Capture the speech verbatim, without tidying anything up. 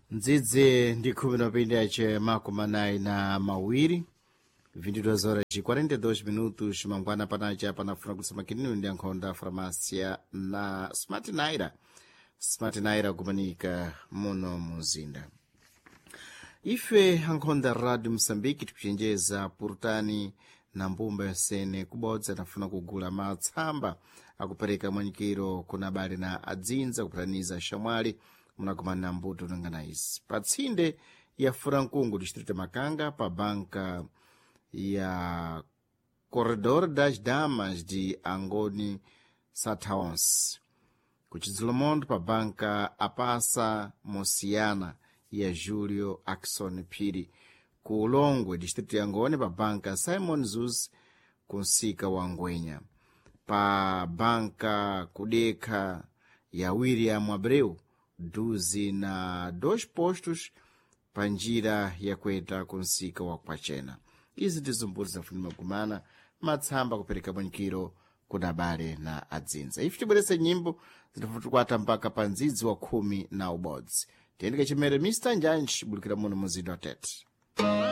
Ndzidze ndi khumi na pende ace makumi anayi na mawiri vinte e duas horas e quarenta e dois minutos mangwana panaca panafuna kulisa makinino ndi ankhonda farmácia na Smart Naira Smart Naira kumanika muno muzinda. Ife ankhonda Radio Moçambique tikuchenjeza purutani na mbumba yasene kubodza nafuna kugula matsamba akupereka mwanyikiro kuna bali na adzinza kupataniza xamwali munakumana mbuto nang'anais patsinde ya Furankungu distrito Makanga pa banka ya Corredor das Damas de Angoni Sataons kuchidzilomondo pa banka Apasa Mosiana ya Julio Axon Piri ku Ulongwe distrito ya Angoni pa banka Simon Zus kunsika wa Ngwenya pa banka Kudeka ya William Abreu duzi na dois postos pa njira ya kweta kunsika wa Kwachena. Izi ndizumbuzi zafunima kumana matsamba kupereka mwanyikiro kuna bare na adzinza. Ife tibwerese nyimbo zinafutukwata mpaka pa ndzidzi wa khumi na ubodzi. Tiyendeke chimere mister Njanji bulikira muno muzinda wa Tete.